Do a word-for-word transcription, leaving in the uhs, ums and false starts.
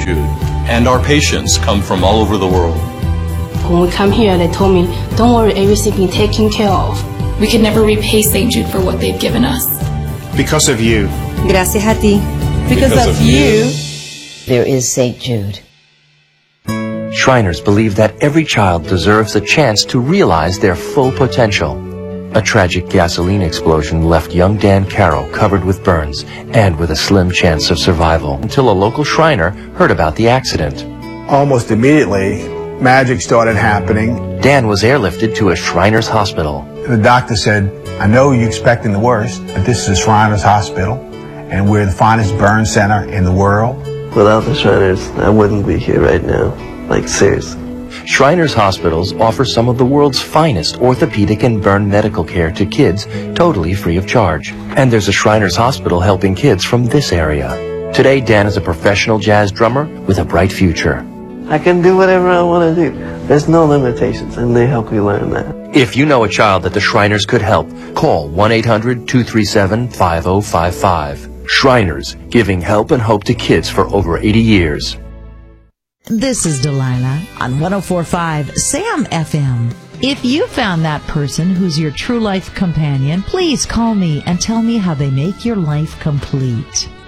Jude, and our patients come from all over the world. When we come here, they told me, don't worry, everything being taken care of. We could never repay Saint Jude for what they've given us. Because of you. Gracias a ti. Because, because of, of you. There is Saint Jude. Shriners believe that every child deserves a chance to realize their full potential. A tragic gasoline explosion left young Dan Carroll covered with burns and with a slim chance of survival until a local Shriner heard about the accident. Almost immediately, magic started happening. Dan was airlifted to a Shriners hospital. The doctor said, I know you're expecting the worst, but this is a Shriners hospital, and we're the finest burn center in the world. Without the Shriners, I wouldn't be here right now. Like, seriously. Shriners Hospitals offer some of the world's finest orthopedic and burn medical care to kids totally free of charge. And there's a Shriners Hospital helping kids from this area. Today, Dan is a professional jazz drummer with a bright future. I can do whatever I want to do. There's no limitations, and they help you learn that. If you know a child that the Shriners could help, call one eight hundred, two three seven, five oh five five. Shriners, giving help and hope to kids for over eighty years. This is Delilah on one oh four point five Sam F M. If you found that person who's your true life companion, please call me and tell me how they make your life complete.